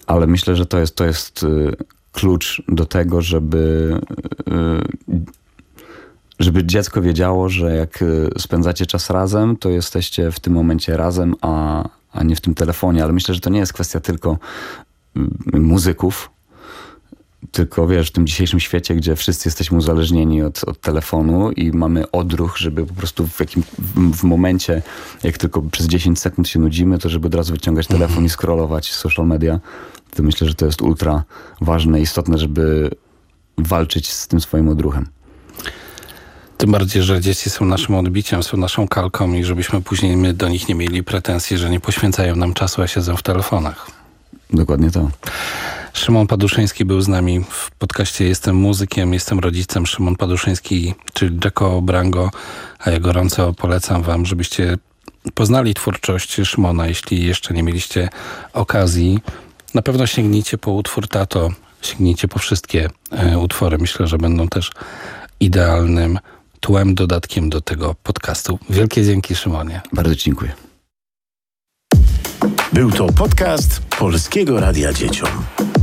ale myślę, że to jest klucz do tego, żeby dziecko wiedziało, że jak spędzacie czas razem, to jesteście w tym momencie razem, a nie w tym telefonie. Ale myślę, że to nie jest kwestia tylko muzyków, tylko wiesz, w tym dzisiejszym świecie, gdzie wszyscy jesteśmy uzależnieni od telefonu i mamy odruch, żeby po prostu w momencie, jak tylko przez 10 sekund się nudzimy, to żeby od razu wyciągać telefon i scrollować social media, to myślę, że to jest ultra ważne i istotne, żeby walczyć z tym swoim odruchem. Tym bardziej, że dzieci są naszym odbiciem, są naszą kalką i żebyśmy później my do nich nie mieli pretensji, że nie poświęcają nam czasu, a siedzą w telefonach. Dokładnie to. Szymon Paduszyński był z nami w podcaście Jestem muzykiem, jestem rodzicem. Szymon Paduszyński, czyli Jacko Brango, a ja gorąco polecam wam, żebyście poznali twórczość Szymona, jeśli jeszcze nie mieliście okazji. Na pewno sięgnijcie po utwór Tato, sięgnijcie po wszystkie utwory. Myślę, że będą też idealnym tłem, dodatkiem do tego podcastu. Wielkie dzięki, Szymonie. Bardzo dziękuję. Był to podcast Polskiego Radia Dzieciom.